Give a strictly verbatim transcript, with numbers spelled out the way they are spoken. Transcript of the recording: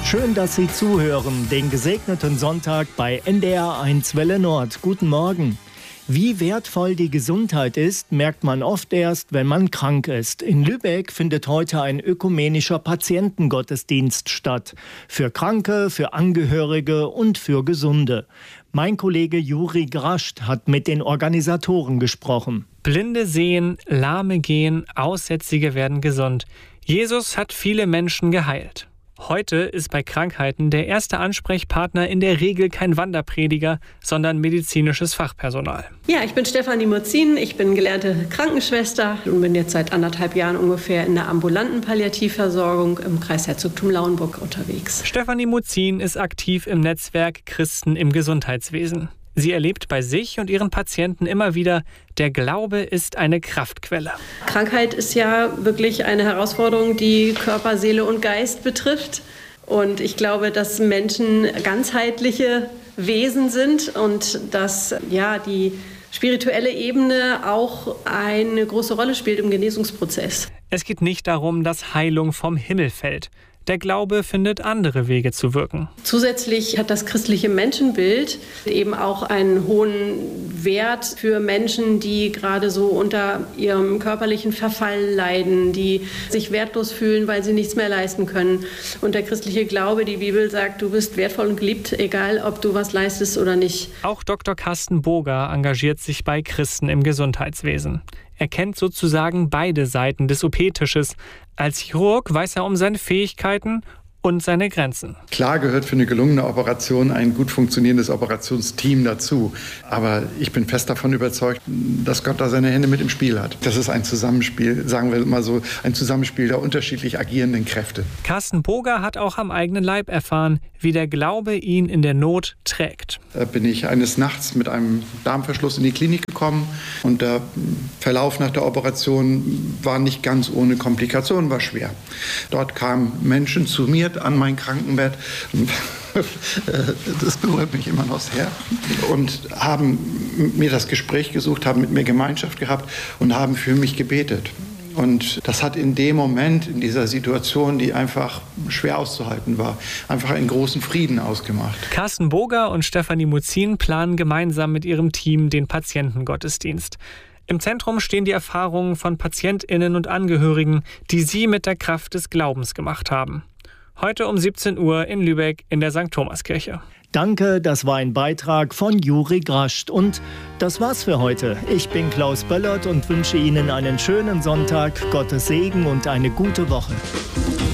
Schön, dass Sie zuhören. Den gesegneten Sonntag bei N D R eins Welle Nord. Guten Morgen. Wie wertvoll die Gesundheit ist, merkt man oft erst, wenn man krank ist. In Lübeck findet heute ein ökumenischer Patientengottesdienst statt. Für Kranke, für Angehörige und für Gesunde. Mein Kollege Juri Grascht hat mit den Organisatoren gesprochen. Blinde sehen, Lahme gehen, Aussätzige werden gesund. Jesus hat viele Menschen geheilt. Heute ist bei Krankheiten der erste Ansprechpartner in der Regel kein Wanderprediger, sondern medizinisches Fachpersonal. Ja, ich bin Stefanie Muzzin, ich bin gelernte Krankenschwester und bin jetzt seit anderthalb Jahren ungefähr in der ambulanten Palliativversorgung im Kreisherzogtum Lauenburg unterwegs. Stefanie Muzzin ist aktiv im Netzwerk Christen im Gesundheitswesen. Sie erlebt bei sich und ihren Patienten immer wieder, der Glaube ist eine Kraftquelle. Krankheit ist ja wirklich eine Herausforderung, die Körper, Seele und Geist betrifft. Und ich glaube, dass Menschen ganzheitliche Wesen sind und dass ja, die spirituelle Ebene auch eine große Rolle spielt im Genesungsprozess. Es geht nicht darum, dass Heilung vom Himmel fällt. Der Glaube findet andere Wege zu wirken. Zusätzlich hat das christliche Menschenbild eben auch einen hohen Wert für Menschen, die gerade so unter ihrem körperlichen Verfall leiden, die sich wertlos fühlen, weil sie nichts mehr leisten können. Und der christliche Glaube, die Bibel sagt, du bist wertvoll und geliebt, egal ob du was leistest oder nicht. Auch Doktor Carsten Boger engagiert sich bei Christen im Gesundheitswesen. Er kennt sozusagen beide Seiten des O P-Tisches. Als Chirurg weiß er um seine Fähigkeiten und seine Grenzen. Klar gehört für eine gelungene Operation ein gut funktionierendes Operationsteam dazu. Aber ich bin fest davon überzeugt, dass Gott da seine Hände mit im Spiel hat. Das ist ein Zusammenspiel, sagen wir mal so, ein Zusammenspiel der unterschiedlich agierenden Kräfte. Carsten Boger hat auch am eigenen Leib erfahren, wie der Glaube ihn in der Not trägt. Da bin ich eines Nachts mit einem Darmverschluss in die Klinik gekommen und der Verlauf nach der Operation war nicht ganz ohne Komplikationen, war schwer. Dort kamen Menschen zu mir an mein Krankenbett, das berührt mich immer noch sehr, und haben mir das Gespräch gesucht, haben mit mir Gemeinschaft gehabt und haben für mich gebetet. Und das hat in dem Moment, in dieser Situation, die einfach schwer auszuhalten war, einfach einen großen Frieden ausgemacht. Carsten Boger und Stefanie Muzzin planen gemeinsam mit ihrem Team den Patientengottesdienst. Im Zentrum stehen die Erfahrungen von PatientInnen und Angehörigen, die sie mit der Kraft des Glaubens gemacht haben. Heute um siebzehn Uhr in Lübeck in der Sankt Thomaskirche. Danke, das war ein Beitrag von Juri Grascht. Und das war's für heute. Ich bin Klaus Böllert und wünsche Ihnen einen schönen Sonntag, Gottes Segen und eine gute Woche.